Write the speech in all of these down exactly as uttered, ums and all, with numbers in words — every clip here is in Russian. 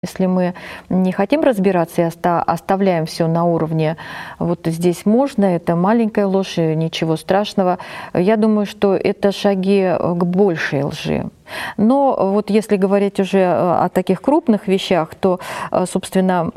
Если мы не хотим разбираться и оста- оставляем все на уровне, вот здесь можно, это маленькая ложь, и ничего страшного, я думаю, что это шаги к большей лжи. Но вот если говорить уже о таких крупных вещах, то, собственно,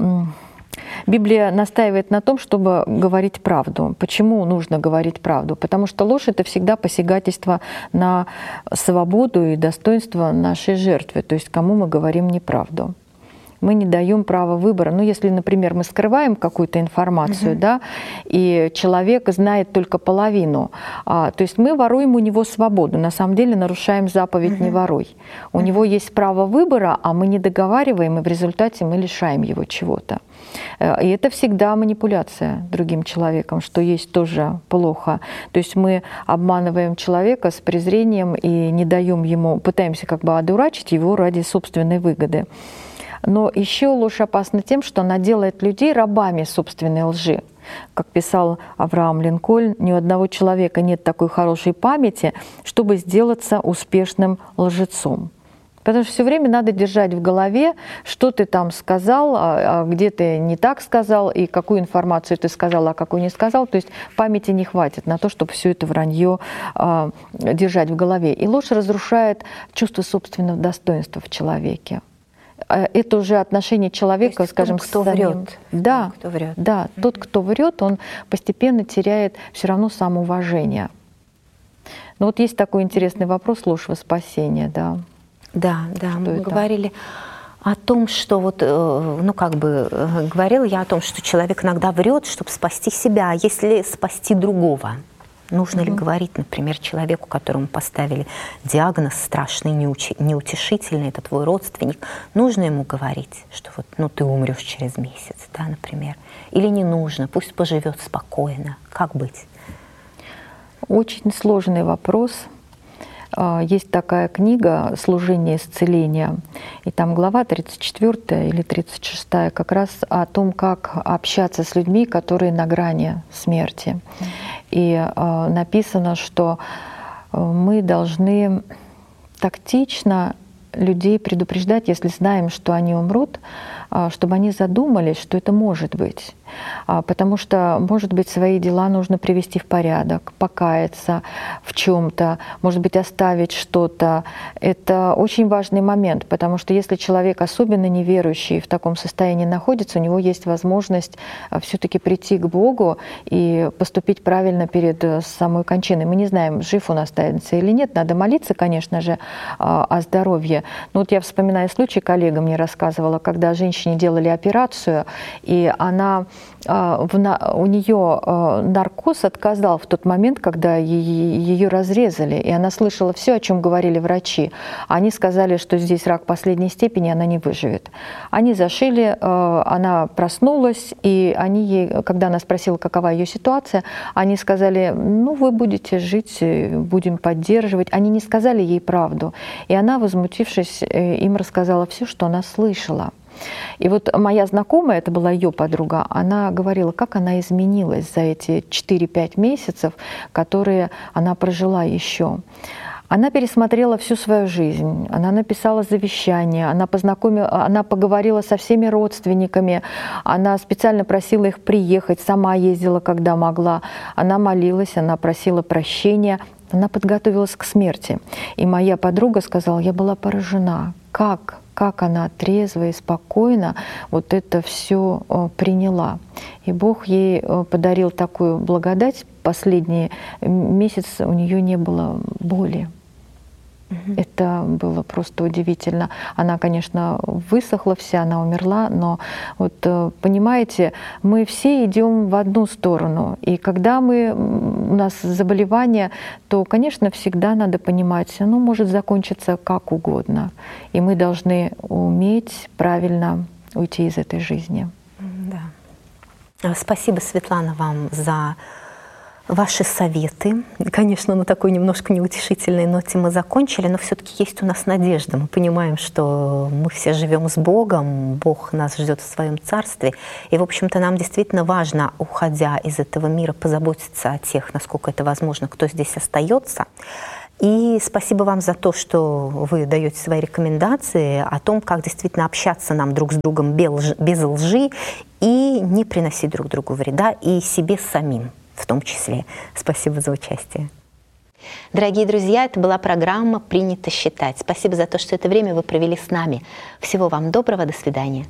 Библия настаивает на том, чтобы говорить правду. Почему нужно говорить правду? Потому что ложь — это всегда посягательство на свободу и достоинство нашей жертвы, то есть кому мы говорим неправду. Мы не даем права выбора. Ну, если, например, мы скрываем какую-то информацию, mm-hmm. да, и человек знает только половину, а, то есть мы воруем у него свободу. На самом деле нарушаем заповедь mm-hmm. «не воруй». У mm-hmm. него есть право выбора, а мы не договариваем, и в результате мы лишаем его чего-то. И это всегда манипуляция другим человеком, что есть тоже плохо. То есть мы обманываем человека с презрением и не даем ему, пытаемся как бы одурачить его ради собственной выгоды. Но еще ложь опасна тем, что она делает людей рабами собственной лжи. Как писал Авраам Линкольн, ни у одного человека нет такой хорошей памяти, чтобы сделаться успешным лжецом. Потому что все время надо держать в голове, что ты там сказал, а где ты не так сказал, и какую информацию ты сказал, а какую не сказал. То есть памяти не хватит на то, чтобы все это вранье а, держать в голове. И ложь разрушает чувство собственного достоинства в человеке. Это уже отношение человека, скажем, кто с самим. Врет. Да, кто врет. да. Mm-hmm. Тот, кто врет, он постепенно теряет все равно самоуважение. Но вот есть такой интересный вопрос: ложь во спасение, да. Да, да. Что мы это? говорили о том, что вот, ну как бы говорила я о том, что человек иногда врет, чтобы спасти себя, а если спасти другого. Нужно mm-hmm. ли говорить, например, человеку, которому поставили диагноз страшный, неутешительный, это твой родственник, нужно ему говорить, что вот, ну, ты умрешь через месяц, да, например, или не нужно, пусть поживет спокойно, как быть? Очень сложный вопрос. Есть такая книга «Служение исцеления», и там глава тридцать четвёртая или тридцать шестая как раз о том, как общаться с людьми, которые на грани смерти. И э, написано, что мы должны тактично людей предупреждать, если знаем, что они умрут, чтобы они задумались, что это может быть. Потому что, может быть, свои дела нужно привести в порядок, покаяться в чем-то, может быть, оставить что-то. Это очень важный момент, потому что если человек, особенно неверующий, в таком состоянии находится, у него есть возможность все-таки прийти к Богу и поступить правильно перед самой кончиной. Мы не знаем, жив он останется или нет. Надо молиться, конечно же, о здоровье. Но вот я вспоминаю случай, коллега мне рассказывала, когда женщине делали операцию, и она, у нее наркоз отказал в тот момент, когда ее разрезали, и она слышала все, о чем говорили врачи. Они сказали, что здесь рак последней степени, она не выживет. Они зашили, она проснулась, и они ей, когда она спросила, какова ее ситуация, они сказали: ну, вы будете жить, будем поддерживать. Они не сказали ей правду. И она, возмутившись, им рассказала все, что она слышала. И вот моя знакомая, это была ее подруга, она говорила, как она изменилась за эти четыре-пять месяцев, которые она прожила еще. Она пересмотрела всю свою жизнь, она написала завещание, она, познакомила, она поговорила со всеми родственниками, она специально просила их приехать, сама ездила, когда могла, она молилась, она просила прощения, она подготовилась к смерти. И моя подруга сказала: я была поражена, как, как она трезво и спокойно вот это все приняла. И Бог ей подарил такую благодать. Последний месяц у нее не было боли. Mm-hmm. Это было просто удивительно. Она, конечно, высохла вся, она умерла, но вот понимаете, мы все идем в одну сторону. И когда мы, у нас заболевание, то, конечно, всегда надо понимать, оно может закончиться как угодно. И мы должны уметь правильно уйти из этой жизни. Да. Спасибо, Светлана, вам за ваши советы. Конечно, на такой немножко неутешительной ноте мы закончили, но все-таки есть у нас надежда. Мы понимаем, что мы все живем с Богом, Бог нас ждет в своем царстве. И, в общем-то, нам действительно важно, уходя из этого мира, позаботиться о тех, насколько это возможно, кто здесь остается. И спасибо вам за то, что вы даете свои рекомендации о том, как действительно общаться нам друг с другом без лжи и не приносить друг другу вреда, и себе самим в том числе. Спасибо за участие. Дорогие друзья, это была программа «Принято считать». Спасибо за то, что это время вы провели с нами. Всего вам доброго, до свидания.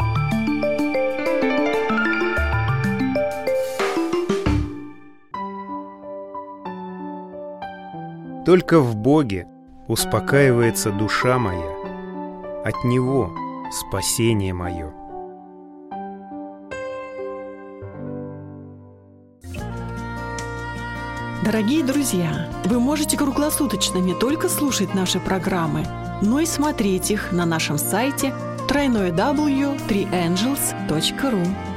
Только в Боге успокаивается душа моя, от Него спасение мое. Дорогие друзья, вы можете круглосуточно не только слушать наши программы, но и смотреть их на нашем сайте дабл ю дабл ю дабл ю точка три энджелс точка ру.